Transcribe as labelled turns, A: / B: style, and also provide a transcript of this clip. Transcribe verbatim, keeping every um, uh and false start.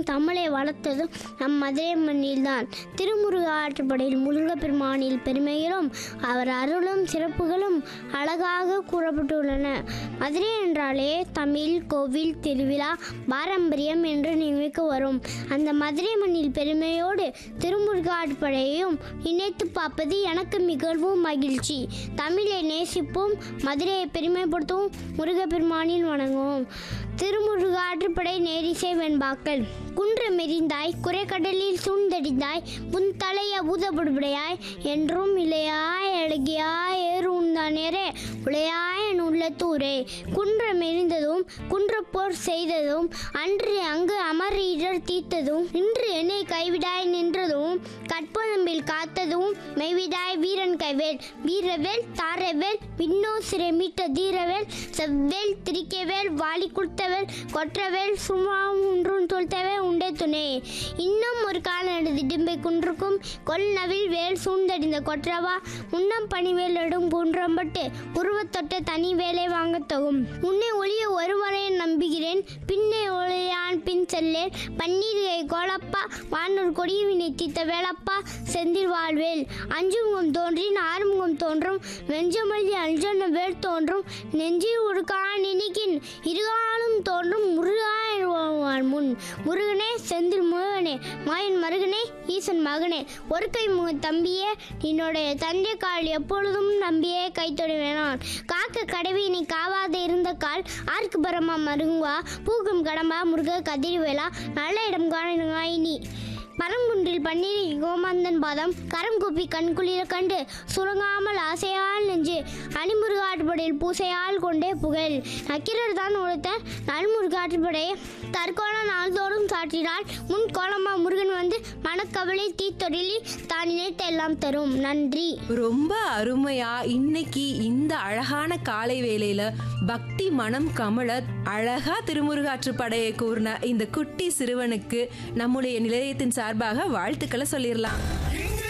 A: தமிழை வளர்த்ததும் நம் மதுரை மண்ணில்தான். திருமுருக ஆற்றுப்படையில் முருகப்பெருமானில் பெருமைகளும் அவர் அருளும் சிறப்புகளும் அழகாக கூறப்பட்டுள்ளன. மதுரை என்றாலே தமிழ், கோவில், திருவிழா, பாரம்பரியம் என்று நினைவுக்கு வரும். அந்த மதுரை மண்ணில் பெருமையோடு திருமுருக ஆற்றுப்படையையும் இணைத்து பார்ப்பது எனக்கு மிகவும் மகிழ்ச்சி. தமிழை நேசிப்போம், மதுரையை பெருமைப்படுத்துவோம், முருகப்பெருமானில் வணங்குவோம். திருமுருக ஆற்றுப்படை நேரிசை வெண்பாக்கள். குன்று மெறிந்தாய், குறைக்கடலில் சூழ்ந்தடிந்தாய், புன் தலைய பூதப்படுபடையாய், என்றும் இளையாய் அழகியாய் ஏறு உண்டானேரே உளையாய் என் உள்ளத்தூரே. குன்ற மெறிந்ததும் குன்றப்போர் செய்ததும் அன்று அங்கு அமர் இடர் தீர்த்ததும் இன்று என்னை கைவிடாய் நின்றதும் கற்பதம்பில் காத்ததும் மெய்விடாய் வீரன் கைவேல். வீரவேல் தாரவேல் விண்ணோ சிறை மீட்ட தீரவேல் செவ்வேல் திரிக்கவேல் வாலி குடுத்தவேல் கொற்றவேல் சும்மா ஒன்றும் தொல்த்தவே உண்டே துணை. இன்னும் ஒரு காலனது திடும்பை குன்றுக்கும் கொல் நவில் வேல் சூழ்ந்தடிந்த கொற்றவா உன்னம் பணிவேல் எடும் குன்றம்பட்டு உருவத்தொட்ட தனி வேலை வாங்கத்தகும். உன்னை ஒளிய ஒருவரை நம்புகிறேன், பின்னே ஒளியான் பின் செல்லேன். பன்னீர்கை கோலப்பா வானூர் கொடியவினை தீர்த்த வேலப்பா செந்தில் வாழ்வேல். அஞ்சுமுகம் தோன்றின் ஆறுமுகம் தோன்றும் வெஞ்சமொழி அஞ்சன வேல் தோன்றும் நெஞ்சில் உருக்கா நினைக்கின் இருகாலும் தோன்றும் முருகா முன். முருகனே செந்தில் முருகனே மாயன் மருகனே ஈசன் மகனே ஒரு கை முக தம்பியே என்னுடைய தந்தை கால் எப்பொழுதும் நம்பியே கைத்தொடுவேனான். காக்க கடவி நீ காவாத இருந்த கால் ஆர்க்கு பரமா மருங்குவா பூக்கும் கடம்பா முருக கதிர்வேலா நல்ல இடம் காண நீ. பரங்குன்றில் பன்னீர் கோமாந்தன் பாதம் கரம் கூப்பி கண்குளிர கண்டு சுரங்காமல் ஆசையால் நெஞ்சு அணிமுருகாற்றுப்படையில் பூசையால் கொண்டே புகழ். நக்கீரர் தான் உழைத்த நல்முருகாற்றுப்படையை தற்கோண நாள்தோறும் சாற்றினாள் முன் கோலமா முருகன் வந்து மனக்கவலை தீத்தொழிலி தான் நினைத்த எல்லாம் தரும். நன்றி.
B: ரொம்ப அருமையா இன்னைக்கு இந்த அழகான காலை வேளையில பக்தி மனம் கமல அழகா திருமுருகாற்றுப்படையை கூறின இந்த குட்டி சிறுவனுக்கு நம்முடைய நிலையத்தின் சார்பாக வாழ்த்துக்களை சொல்லிடலாம்.